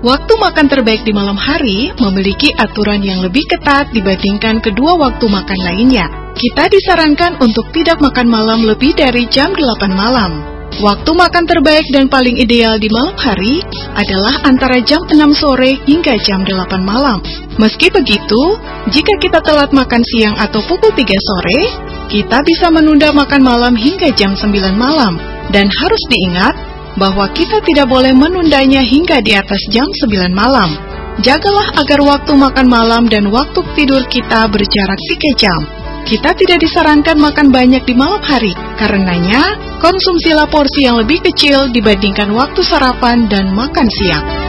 Waktu makan terbaik di malam hari memiliki aturan yang lebih ketat dibandingkan kedua waktu makan lainnya. Kita disarankan untuk tidak makan malam lebih dari jam 8 malam. Waktu makan terbaik dan paling ideal di malam hari adalah antara jam 6 sore hingga jam 8 malam. Meski begitu, jika kita telat makan siang atau pukul 3 sore, kita bisa menunda makan malam hingga jam 9 malam. Dan harus diingat bahwa kita tidak boleh menundanya hingga di atas jam 9 malam. Jagalah agar waktu makan malam dan waktu tidur kita berjarak 3 jam. Kita tidak disarankan makan banyak di malam hari, karenanya konsumsilah porsi yang lebih kecil dibandingkan waktu sarapan dan makan siang.